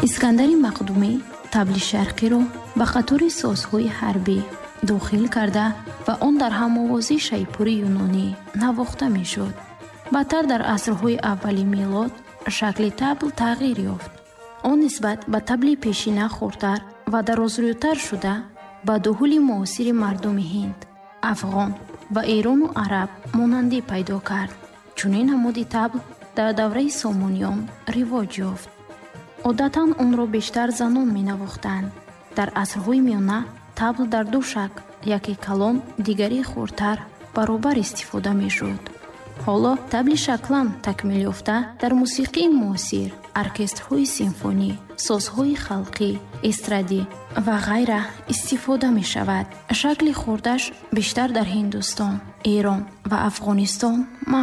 искандари мақдумӣ табли шарқиро ба қатори созҳои ҳарбӣ дохил карда ва он дар ҳамовозии шайпури юнонӣ навохта мешуд. баъдтар дар асрҳои аввали милод шакли табл тағйир ёфт. он нисбат ба табли пешина хурдтар ва дарозрӯтар шуда ба дуҳули муосири мардуми ҳинд, афғон ва эрону араб монандӣ пайдо кард. чунин намуди табл дар давраи сомониён ривоҷ ёфт. одатан онро бештар занон менавохтанд. дар асрҳои миёна табл дар ду шакл, яке калон, дигари хурдтар, баробар истифода мешуд. ҳоло табли шаклан такмил ёфта дар мусиқии муосир, оркестрҳои симфонӣ, созҳои халқӣ, эстрадӣ ва ғайра истифода мешавад. шакли хурдаш бештар дар Ҳиндустон, Эрон ва Афғонистон